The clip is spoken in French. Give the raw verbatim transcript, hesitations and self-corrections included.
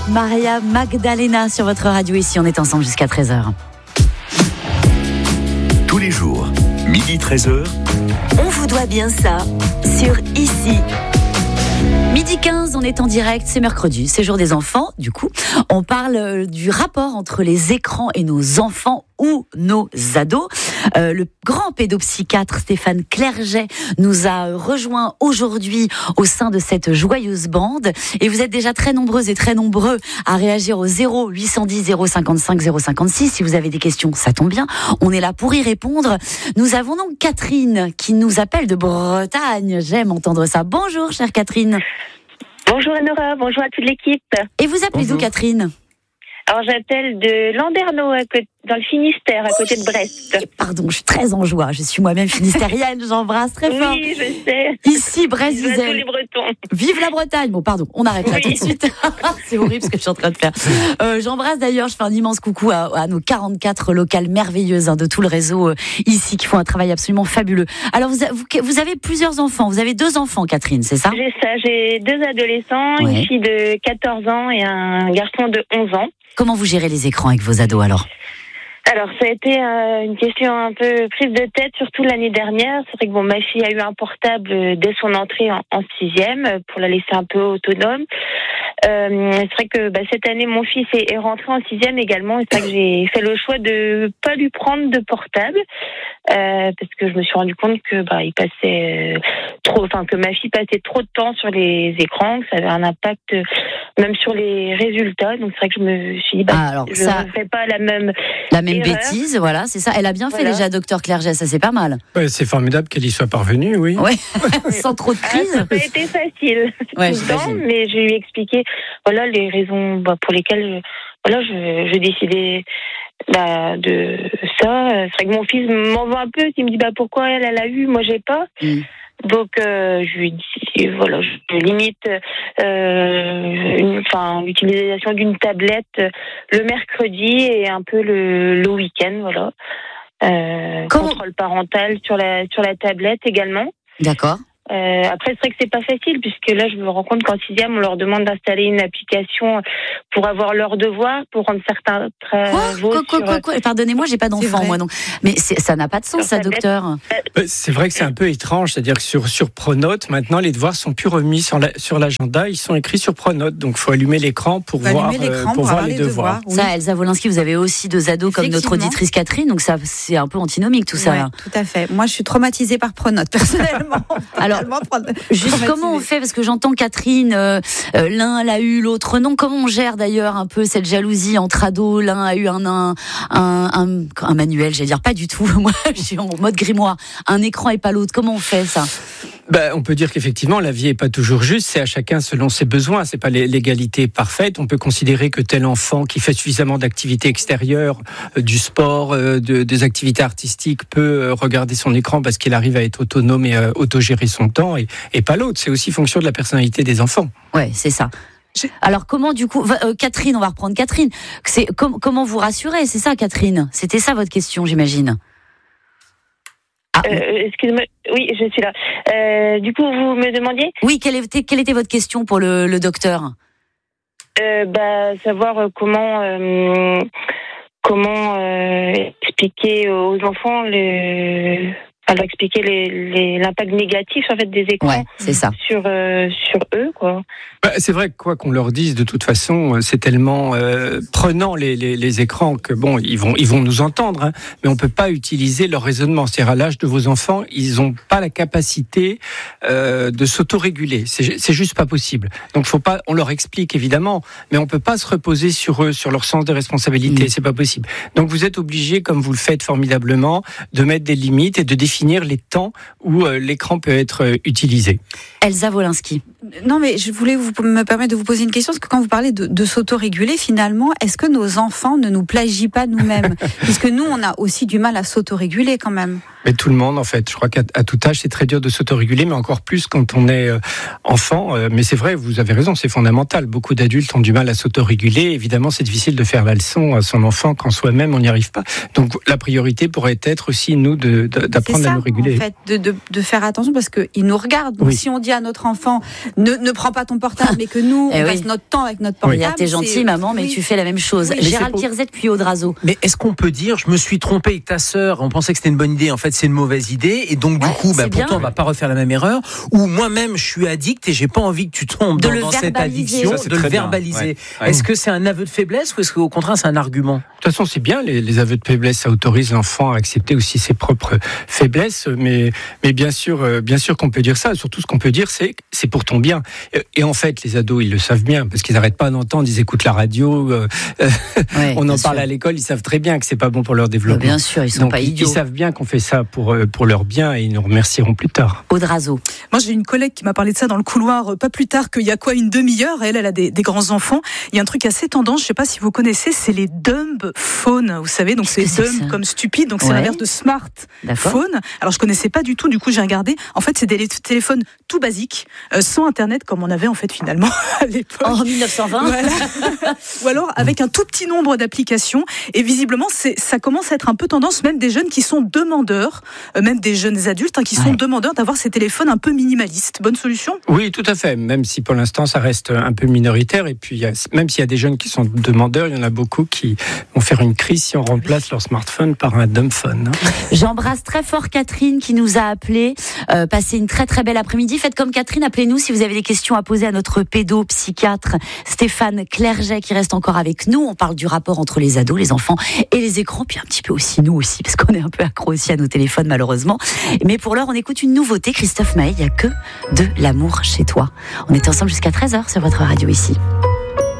Maria Magdalena sur votre radio ici. On est ensemble jusqu'à treize heures. Tous les jours, midi treize heures. On vous doit bien ça sur Ici. Midi quinze, on est en direct, c'est mercredi, c'est jour des enfants, du coup. On parle du rapport entre les écrans et nos enfants ou nos ados. Euh, le grand pédopsychiatre Stéphane Clerget nous a rejoint aujourd'hui au sein de cette joyeuse bande. Et vous êtes déjà très nombreuses et très nombreux à réagir au zéro huit cent dix zéro cinquante-cinq zéro cinquante-six. Si vous avez des questions, ça tombe bien, on est là pour y répondre. Nous avons donc Catherine qui nous appelle de Bretagne. J'aime entendre ça. Bonjour, chère Catherine. Bonjour Nora, bonjour à toute l'équipe. Et vous appelez d'où, Catherine ? Alors j'appelle de Landerneau, à côté, dans le Finistère, à côté de Brest. Pardon, je suis très en joie. Je suis moi-même finistérienne, j'embrasse très fort. Oui, je sais. Ici, Brest, Vive tous les Bretons. Vive la Bretagne. Bon, pardon, on arrête là oui. tout de suite. C'est horrible ce que je suis en train de faire. Euh, j'embrasse d'ailleurs, je fais un immense coucou à, à nos quarante-quatre locales merveilleuses hein, de tout le réseau euh, ici, qui font un travail absolument fabuleux. Alors, vous, vous, vous avez plusieurs enfants. Vous avez deux enfants, Catherine, c'est ça ? J'ai ça, j'ai deux adolescents, ouais. Une fille de quatorze ans et un garçon de onze ans. Comment vous gérez les écrans avec vos ados alors ? Alors, ça a été euh, une question un peu prise de tête, surtout l'année dernière. C'est vrai que bon, ma fille a eu un portable dès son entrée en, en sixième pour la laisser un peu autonome. Euh, c'est vrai que bah, cette année, mon fils est, est rentré en sixième également. C'est vrai que j'ai fait le choix de pas lui prendre de portable euh, parce que je me suis rendu compte que bah, il passait euh, trop, enfin que ma fille passait trop de temps sur les écrans, que ça avait un impact euh, même sur les résultats. Donc c'est vrai que je me suis dit, bah, ah, alors, je ne ça... fais pas la même la même erreur. Bêtise, voilà, c'est ça. Elle a bien fait voilà. Déjà, docteur Clerget, ça c'est pas mal. Ouais, c'est formidable qu'elle y soit parvenue, oui. Ouais. Sans trop de crise. Ah, ça n'a pas été facile ouais, tout le temps, mais je lui ai expliqué voilà les raisons bah, pour lesquelles voilà je, je décidais bah, de ça. C'est vrai que mon fils m'en veut un peu, il me dit bah pourquoi elle, elle a eu, moi j'ai pas. Mm. Donc euh, je lui dis voilà, je limite euh, une, enfin l'utilisation d'une tablette le mercredi et un peu le, le week-end, voilà. Euh, contrôle parental sur la sur la tablette également. D'accord. Euh, après, c'est vrai que c'est pas facile puisque là, je me rends compte qu'en sixième, on leur demande d'installer une application pour avoir leurs devoirs, pour rendre certains travaux. Quoi, quoi, quoi, quoi. Pardonnez-moi, j'ai pas d'enfant, moi, donc. Mais c'est, ça n'a pas de sens, ça, docteur. C'est vrai que c'est un peu étrange, c'est-à-dire que sur sur Pronote, maintenant, les devoirs sont plus remis sur la, sur l'agenda, ils sont écrits sur Pronote, donc faut allumer l'écran pour faut voir l'écran euh, pour, pour voir les devoirs. devoirs oui. Ça, Elsa Wolinski, vous avez aussi deux ados comme notre auditrice Catherine, donc ça, c'est un peu antinomique tout ça. Ouais, tout à fait. Moi, je suis traumatisée par Pronote personnellement. Alors. Juste comment on fait, parce que j'entends Catherine, euh, euh, l'un l'a eu, l'autre non. Comment on gère d'ailleurs un peu cette jalousie entre ados ? L'un a eu un un, un, un, un manuel, j'allais dire pas du tout. Moi, je suis en mode grimoire. Un écran et pas l'autre. Comment on fait ça ? Ben, on peut dire qu'effectivement, la vie est pas toujours juste. C'est à chacun selon ses besoins. C'est pas l'égalité parfaite. On peut considérer que tel enfant qui fait suffisamment d'activités extérieures, euh, du sport, euh, de, des activités artistiques, peut euh, regarder son écran parce qu'il arrive à être autonome et euh, autogérer son temps, et, et pas l'autre. C'est aussi fonction de la personnalité des enfants. Ouais, c'est ça. Alors comment du coup, euh, Catherine, on va reprendre Catherine. C'est com- comment vous rassurer, c'est ça, Catherine ? C'était ça votre question, j'imagine. Ah. Euh, excusez-moi, oui, je suis là. Euh, du coup, vous me demandiez ? Oui, quelle était, quelle était votre question pour le, le docteur ? euh, bah, Savoir comment, euh, comment euh, expliquer aux enfants le... Alors expliquer les, les, l'impact négatif en fait des écrans ouais, c'est ça. sur euh, sur eux quoi. Bah, c'est vrai que quoi qu'on leur dise, de toute façon, c'est tellement euh, prenant les, les, les écrans que bon, ils vont ils vont nous entendre, hein, mais on peut pas utiliser leur raisonnement. C'est-à-dire à l'âge de vos enfants, ils ont pas la capacité euh, de s'autoréguler. C'est c'est juste pas possible. Donc faut pas, on leur explique évidemment, mais on peut pas se reposer sur eux, sur leur sens des responsabilités. Mmh. C'est pas possible. Donc vous êtes obligés, comme vous le faites formidablement, de mettre des limites et de définir les temps où euh, l'écran peut être euh, utilisé. Elsa Wolinski. Non, mais je voulais vous, me permettre de vous poser une question, parce que quand vous parlez de, de s'autoréguler, finalement, est-ce que nos enfants ne nous plagient pas nous-mêmes ? Puisque nous, on a aussi du mal à s'autoréguler quand même. Mais tout le monde, en fait. Je crois qu'à à tout âge, c'est très dur de s'autoréguler, mais encore plus quand on est euh, enfant. Euh, mais c'est vrai, vous avez raison, c'est fondamental. Beaucoup d'adultes ont du mal à s'autoréguler. Évidemment, c'est difficile de faire la leçon à son enfant quand soi-même, on n'y arrive pas. Donc, la priorité pourrait être aussi, nous, de, de, d'apprendre ça, à nous réguler. En fait, de, de, de faire attention, parce qu'ils nous regardent. Donc, oui. Si on dit à notre enfant, ne, ne prends pas ton portable, mais que nous, Eh on oui. passe notre temps avec notre portable. Regarde, t'es gentil, c'est- maman, mais oui. tu fais la même chose. Oui, Gérald c'est Tirzet, puis Audrazo. Mais est-ce qu'on peut dire, je me suis trompé avec ta sœur, on pensait que c'était une bonne idée, en fait c'est une mauvaise idée, et donc Ouais, du coup, bah, c'est bien. pourtant on va pas refaire la même erreur, ou moi-même je suis addict et j'ai pas envie que tu tombes De dans, le dans cette verbaliser. addiction, Ça, c'est de le très bien. verbaliser. Ouais. Ouais. Est-ce que c'est un aveu de faiblesse ou est-ce qu'au contraire c'est un argument ? De toute façon, c'est bien, les, les aveux de faiblesse, ça autorise l'enfant à accepter aussi ses propres faiblesses, mais, mais bien sûr, euh, bien sûr qu'on peut dire ça. Surtout, ce qu'on peut dire, c'est c'est pour ton bien. Et, et en fait, les ados, ils le savent bien, parce qu'ils n'arrêtent pas d'entendre, ils écoutent la radio, euh, euh, Ouais, on bien en parle sûr. à l'école, ils savent très bien que c'est pas bon pour leur développement. Bien sûr, ils sont Donc, pas ils, idiots. ils savent bien qu'on fait ça pour, euh, pour leur bien et ils nous remercieront plus tard. Audrazo. Moi, j'ai une collègue qui m'a parlé de ça dans le couloir, euh, pas plus tard qu'il y a quoi, une demi-heure. Elle, elle a des, des grands-enfants. Il y a un truc assez tendance, je sais pas si vous connaissez, c'est les dumb phones, vous savez. Donc, c'est Qu'est-ce que c'est que dumb ça comme stupide. Donc, c'est Ouais. l'inverse de smartphone. D'accord. Alors, je connaissais pas du tout. Du coup, j'ai regardé. En fait, c'est des lé- téléphones tout basiques, euh, sans Internet, comme on avait, en fait, finalement, à l'époque. En mille neuf cent vingt. Voilà. Ou alors avec un tout petit nombre d'applications. Et visiblement, c'est, ça commence à être un peu tendance, même des jeunes qui sont demandeurs, euh, même des jeunes adultes hein, qui sont Ouais. demandeurs d'avoir ces téléphones un peu minimalistes. Bonne solution ? Oui, tout à fait, même si pour l'instant ça reste un peu minoritaire. Et puis, il y a, même s'il y a des jeunes qui sont demandeurs, il y en a beaucoup qui vont faire une crise si on remplace leur smartphone par un dumbphone. hein. J'embrasse très fort Catherine qui nous a appelé. Euh, passez une très très belle après-midi. Faites comme Catherine, appelez-nous si vous avez des questions à poser à notre pédopsychiatre Stéphane Clerget qui reste encore avec nous. On parle du rapport entre les ados, les enfants et les écrans, puis un petit peu aussi nous aussi, parce qu'on est un peu accro aussi à nos téléphones malheureusement. Mais pour l'heure, on écoute une nouveauté. Christophe Maé, il n'y a que de l'amour chez toi. On est ensemble jusqu'à treize heures sur votre radio ici.